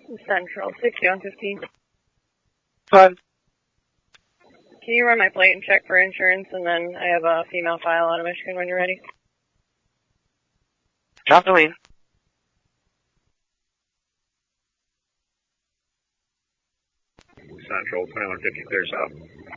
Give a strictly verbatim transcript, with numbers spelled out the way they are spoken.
Central, sixty on fifteen. Five. Can you run my plate and check for insurance, and then I have a female file out of Michigan when you're ready? Kathleen. Central, twenty-one fifty, clears up.